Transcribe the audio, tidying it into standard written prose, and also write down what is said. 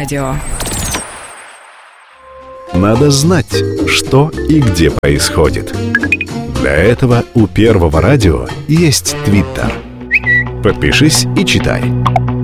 радио. Надо знать, что и где происходит. Для этого у Первого радио есть Твиттер. Подпишись и читай.